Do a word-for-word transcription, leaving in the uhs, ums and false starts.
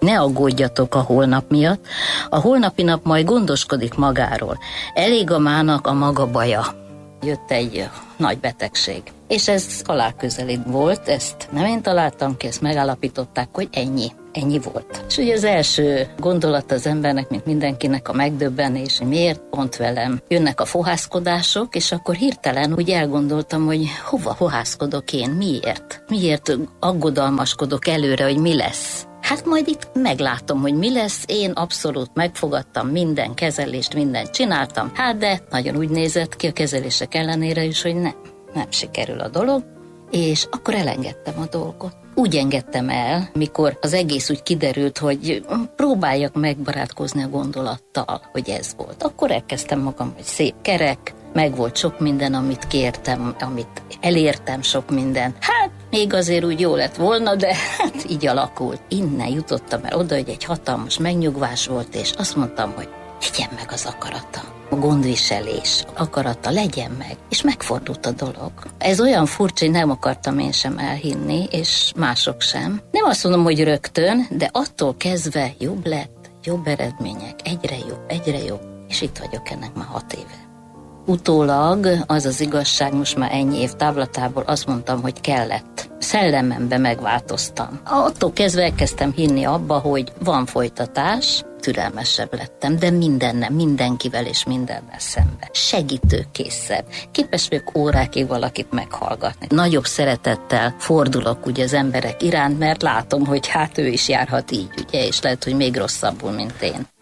ne aggódjatok a holnap miatt, a holnapi nap majd gondoskodik magáról. Elég a mának a maga baja. Jött egy nagy betegség. És ez halálközeli volt, ezt nem én találtam ki, ezt megállapították, hogy ennyi. Ennyi volt. És ugye az első gondolat az embernek, mint mindenkinek a megdöbbenés, hogy miért pont velem jönnek a fohászkodások, és akkor hirtelen úgy elgondoltam, hogy hova fohászkodok én, miért? Miért aggodalmaskodok előre, hogy mi lesz? Hát majd itt meglátom, hogy mi lesz, én abszolút megfogadtam minden kezelést, mindent csináltam, hát de nagyon úgy nézett ki a kezelések ellenére is, hogy nem, nem sikerül a dolog, és akkor elengedtem a dolgot. Úgy engedtem el, mikor az egész úgy kiderült, hogy próbáljak megbarátkozni a gondolattal, hogy ez volt. Akkor elkezdtem magam, hogy szép kerek, meg volt sok minden, amit kértem, amit elértem, sok minden. Hát még azért úgy jó lett volna, de hát így alakult. Innen jutottam el oda, hogy egy hatalmas megnyugvás volt, és azt mondtam, hogy legyen meg az akarata. A gondviselés akarata legyen meg, és megfordult a dolog. Ez olyan furcsa, hogy nem akartam én sem elhinni, és mások sem. Nem azt mondom, hogy rögtön, de attól kezdve jobb lett, jobb eredmények, egyre jobb, egyre jobb, és itt vagyok ennek már hat éve. Utólag az az igazság, most már ennyi év távlatából azt mondtam, hogy kellett. Szellemembe megváltoztam. Attól kezdve elkezdtem hinni abba, hogy van folytatás, türelmesebb lettem, de mindennel, mindenkivel és mindennel szemben. Segítőkészebb. Képes vagyok órákig valakit meghallgatni. Nagyobb szeretettel fordulok ugye az emberek iránt, mert látom, hogy hát ő is járhat így, ugye, és lehet, hogy még rosszabbul, mint én.